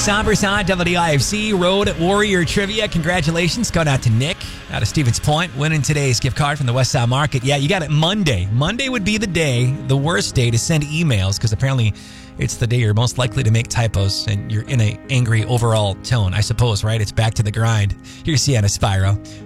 Sabrside WIFC Road Warrior Trivia. Congratulations. Going out to Nick out of Stevens Point, winning today's gift card from the Westside Market. Yeah, you got it Monday. Monday would be the day, the worst day to send emails, because apparently it's the day you're most likely to make typos and you're in an angry overall tone, I suppose, right? It's back to the grind. Here's Sienna Spyro.